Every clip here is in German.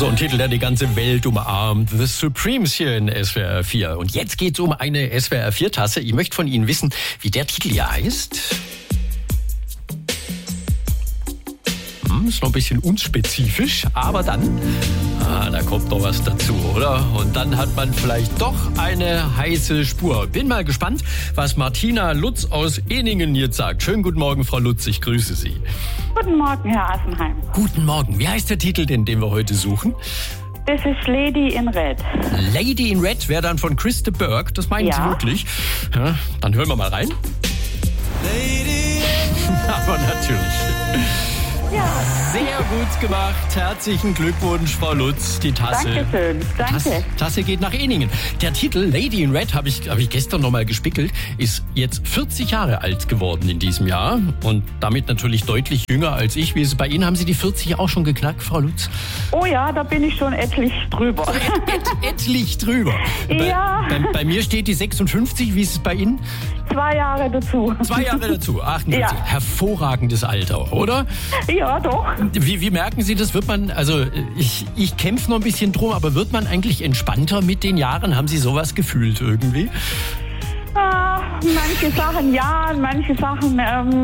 So ein Titel, der die ganze Welt umarmt. The Supremes hier in SWR 4. Und jetzt geht's um eine SWR 4 Tasse. Ich möchte von Ihnen wissen, wie der Titel hier heißt. Ist noch ein bisschen unspezifisch, aber dann, da kommt doch was dazu, oder? Und dann hat man vielleicht doch eine heiße Spur. Bin mal gespannt, was Martina Lutz aus Ehningen jetzt sagt. Schönen guten Morgen, Frau Lutz, ich grüße Sie. Guten Morgen, Herr Assenheim. Guten Morgen. Wie heißt der Titel denn, den wir heute suchen? Das ist Lady in Red. Lady in Red wäre dann von Chris de Burgh. Das meinen Sie wirklich? Ja, dann hören wir mal rein. Lady aber natürlich. Ja. Sehr gut gemacht. Herzlichen Glückwunsch, Frau Lutz. Die Tasse. Dankeschön. Danke. Tasse geht nach Ehningen. Der Titel Lady in Red, hab ich gestern noch mal gespickelt, ist jetzt 40 Jahre alt geworden in diesem Jahr. Und damit natürlich deutlich jünger als ich. Wie ist es bei Ihnen? Haben Sie die 40 auch schon geknackt, Frau Lutz? Oh ja, da bin ich schon etlich drüber. Etlich drüber. Ja. Bei mir steht die 56. Wie ist es bei Ihnen? 2 Jahre dazu. 2 Jahre dazu, 58. Ja. Hervorragendes Alter, oder? Ja, doch. Wie merken Sie das? Wird man, also ich kämpfe noch ein bisschen drum, aber wird man eigentlich entspannter mit den Jahren? Haben Sie sowas gefühlt irgendwie? Manche Sachen ja, manche Sachen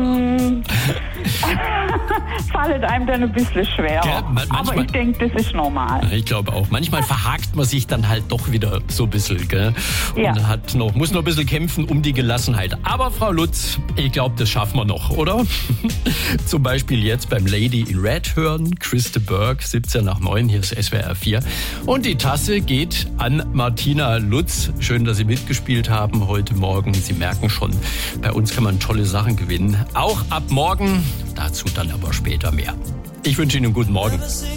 fallen einem dann ein bisschen schwer. Ja, aber ich denke, das ist normal. Ich glaube auch. Manchmal verhakt man sich dann halt doch wieder so ein bisschen. Gell? Und Ja. muss noch ein bisschen kämpfen um die Gelassenheit. Aber Frau Lutz, ich glaube, das schaffen wir noch, oder? Zum Beispiel jetzt beim Lady in Red hören. Chris de Burgh, 17 nach 9, hier ist SWR 4. Und die Tasse geht an Martina Lutz. Schön, dass Sie mitgespielt haben heute Morgen. Sie merken schon, bei uns kann man tolle Sachen gewinnen. Auch ab morgen, dazu dann aber später mehr. Ich wünsche Ihnen einen guten Morgen.